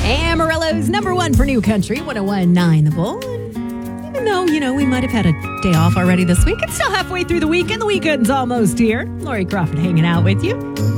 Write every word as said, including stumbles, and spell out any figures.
Amarillo's number one for New Country, one oh one point nine The Bull. And even though, you know, we might have had a day off already this week, it's still halfway through the week, and the weekend's almost here. Lori Crawford hanging out with you.